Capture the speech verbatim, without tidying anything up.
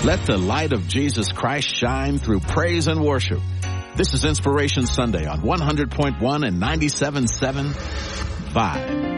Let the light of Jesus Christ shine through praise and worship. This is Inspiration Sunday on one hundred point one and ninety-seven point seven Vibe.